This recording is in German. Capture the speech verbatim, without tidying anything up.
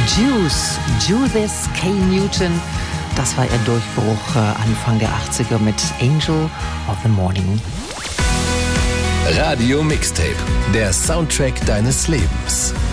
Juice, Judith K. Newton. Das war ihr Durchbruch äh, Anfang der achtziger mit Angel of the Morning. Radio Mixtape, der Soundtrack deines Lebens.